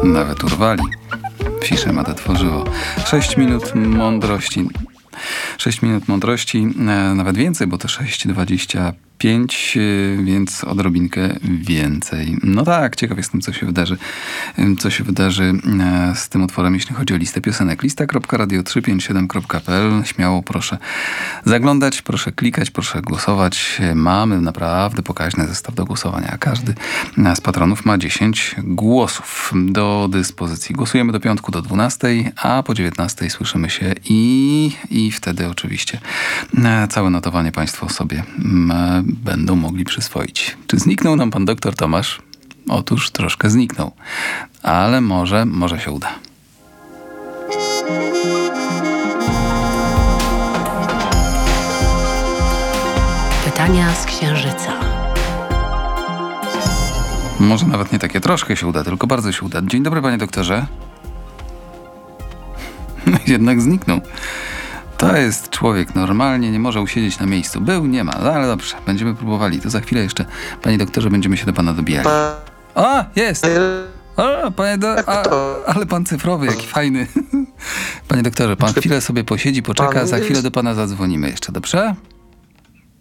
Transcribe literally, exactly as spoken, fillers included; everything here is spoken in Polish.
Nawet urwali. Fisze Mate tworzyło. Sześć minut mądrości. Sześć minut mądrości, e, nawet więcej, bo to sześć dwadzieścia pięć, e, więc odrobinkę więcej. No tak, ciekaw jestem, co się wydarzy. E, co się wydarzy e, z tym utworem, jeśli chodzi o listę piosenek. lista kropka radio trzysta pięćdziesiąt siedem kropka p l. Śmiało proszę zaglądać, proszę klikać, proszę głosować. Mamy naprawdę pokaźny zestaw do głosowania. Każdy z patronów ma dziesięć głosów do dyspozycji. Głosujemy do piątku do dwunastej, a po dziewiętnastej słyszymy się i, i wtedy oczywiście całe notowanie państwo sobie będą mogli przyswoić. Czy zniknął nam pan doktor Tomasz? Otóż troszkę zniknął, ale może, może się uda. Pytania z Księżyca. Może nawet nie takie troszkę się uda, tylko bardzo się uda. Dzień dobry, panie doktorze. Jednak zniknął. To jest człowiek normalnie, nie może usiedzieć na miejscu. Był, nie ma, ale dobrze, będziemy próbowali. To za chwilę jeszcze, panie doktorze, będziemy się do pana dobijali. O, jest! O, panie do... A, ale pan cyfrowy, jaki fajny. Panie doktorze, pan chwilę sobie posiedzi, poczeka, za chwilę do pana zadzwonimy jeszcze, dobrze?